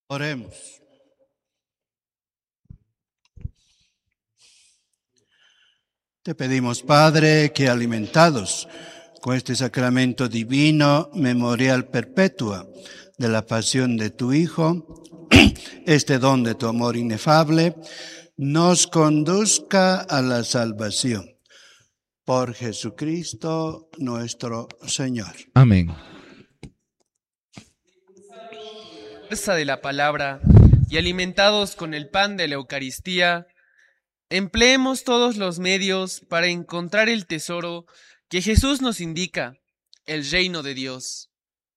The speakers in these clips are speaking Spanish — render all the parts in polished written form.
Oremos. Te pedimos, Padre, que alimentados con este sacramento divino, memorial perpetua de la pasión de tu Hijo, este don de tu amor inefable, nos conduzca a la salvación. Por Jesucristo nuestro Señor. Amén. Fuerza de la palabra y alimentados con el pan de la Eucaristía, empleemos todos los medios para encontrar el tesoro que Jesús nos indica, el reino de Dios.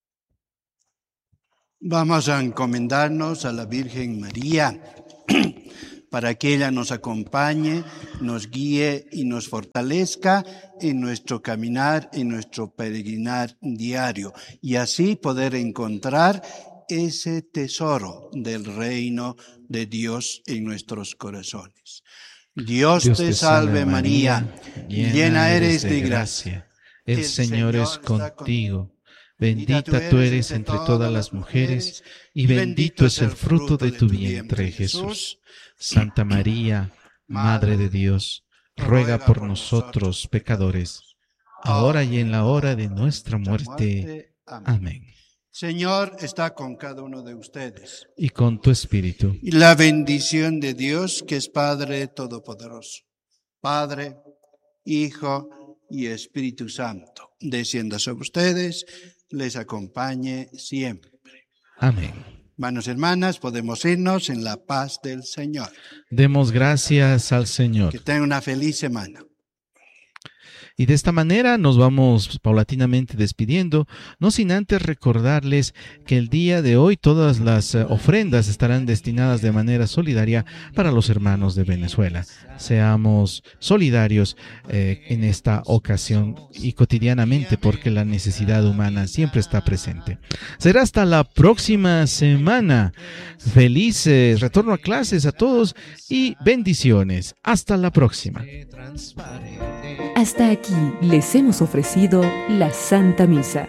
Vamos a encomendarnos a la Virgen María para que ella nos acompañe, nos guíe y nos fortalezca en nuestro caminar, en nuestro peregrinar diario, y así poder encontrar ese tesoro del reino de Dios en nuestros corazones. Dios te salve María, llena eres de gracia. El Señor es contigo. Bendita tú eres entre todas las mujeres, y bendito es el fruto de tu vientre, Jesús. Santa María, Madre de Dios, ruega por nosotros pecadores, ahora y en la hora de nuestra muerte. Amén. Señor está con cada uno de ustedes. Y con tu espíritu. Y la bendición de Dios, que es Padre Todopoderoso, Padre, Hijo y Espíritu Santo, descienda sobre ustedes, les acompañe siempre. Amén. Hermanos y hermanas, podemos irnos en la paz del Señor. Demos gracias al Señor. Que tengan una feliz semana. Y de esta manera nos vamos paulatinamente despidiendo, no sin antes recordarles que el día de hoy todas las ofrendas estarán destinadas de manera solidaria para los hermanos de Venezuela. Seamos solidarios en esta ocasión y cotidianamente, porque la necesidad humana siempre está presente. Será hasta la próxima semana. Feliz retorno a clases a todos y bendiciones. Hasta la próxima. Hasta aquí les hemos ofrecido la Santa Misa.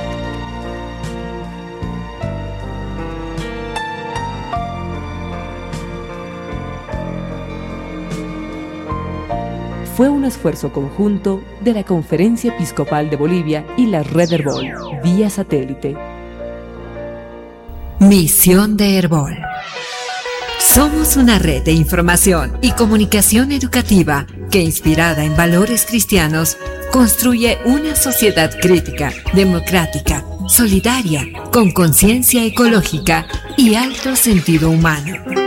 Fue un esfuerzo conjunto de la Conferencia Episcopal de Bolivia y la Red Herbol, vía satélite. Misión de Herbol. Somos una red de información y comunicación educativa que, inspirada en valores cristianos, construye una sociedad crítica, democrática, solidaria, con conciencia ecológica y alto sentido humano.